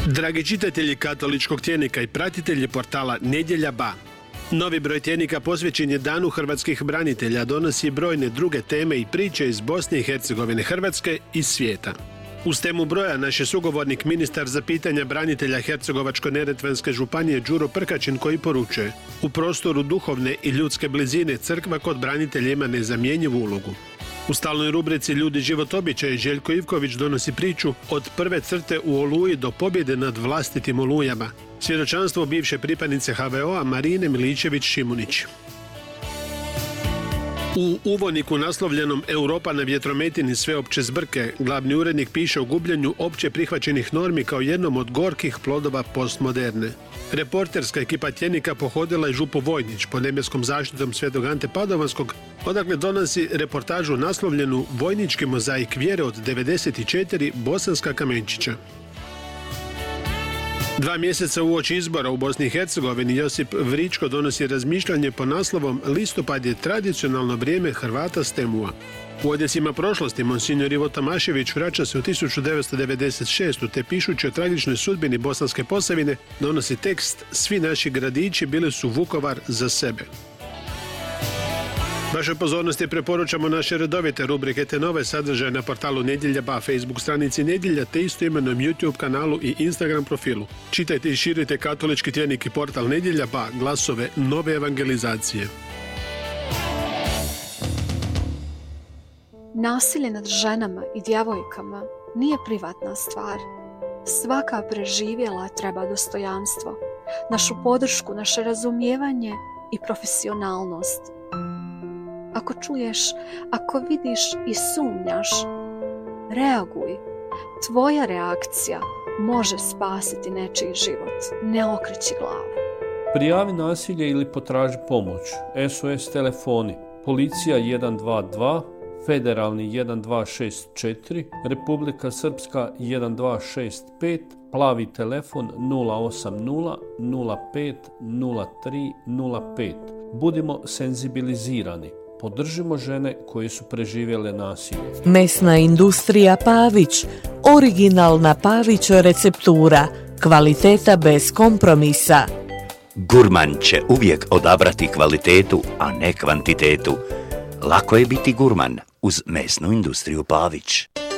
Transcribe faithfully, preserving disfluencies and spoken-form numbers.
Dragi čitatelji katoličkog tjednika i pratitelji portala Nedjelja ba, novi broj tjednika posvećen je Danu hrvatskih branitelja, donosi brojne druge teme i priče iz Bosne i Hercegovine, Hrvatske i svijeta. Uz temu broja naš je sugovornik, ministar za pitanja branitelja Hercegovačko-neretvanske županije Đuro Prkačin, koji poručuje: u prostoru duhovne i ljudske blizine crkva kod branitelja ima nezamjenjivu ulogu. U stalnoj rubrici Ljudi život običaje Željko Ivković donosi priču od prve crte u Oluji do pobjede nad vlastitim olujama. Svjedočanstvo bivše pripadnice ha ve o-a Marine Miličević-Šimunić. U uvodniku naslovljenom Europa na vjetrometini sveopće zbrke, glavni urednik piše o gubljenju opće prihvaćenih normi kao jednom od gorkih plodova postmoderne. Reporterska ekipa tjednika pohodila je župu Vojnić pod nebeskom zaštitom svetog Ante Padovanskog, odakle donosi reportažu naslovljenu Vojnički mozaik vjere od devedeset četiri Bosanska kamenčića. Dva mjeseca uoči izbora u Bosni i Hercegovini Josip Vričko donosi razmišljanje po naslovom Listopad je tradicionalno vrijeme Hrvata s Temua. U odjesima prošlosti monsignor Ivo Tomašević vraća se u tisuću devetsto devedeset šestu te pišući o tragičnoj sudbini Bosanske Posavine donosi tekst Svi naši gradići bili su Vukovar za sebe. Vašoj pozornosti preporučamo naše redovite rubrike te nove sadržaje na portalu Nedjelja ba, Facebook stranici Nedjelja te istoimenom YouTube kanalu i Instagram profilu. Čitajte i širite katolički tjednik i portal Nedjelja ba, glasove nove evangelizacije. Nasilje nad ženama i djevojkama nije privatna stvar. Svaka preživjela treba dostojanstvo, našu podršku, naše razumijevanje i profesionalnost. Ako čuješ, ako vidiš i sumnjaš, reaguj. Tvoja reakcija može spasiti nečiji život. Ne okreći glavu. Prijavi nasilje ili potraži pomoć. es o es telefoni. Policija jedan dva dva, Federalni jedan dva šest četiri, Republika Srpska jedan dva šest pet, plavi telefon nula osam nula nula pet nula tri nula pet. Budimo senzibilizirani. Podržimo žene koje su preživjele nasilje. Mesna industrija Pavić. Originalna Pavić receptura. Kvaliteta bez kompromisa. Gurman će uvijek odabrati kvalitetu, a ne kvantitetu. Lako je biti gurman uz mesnu industriju Pavić.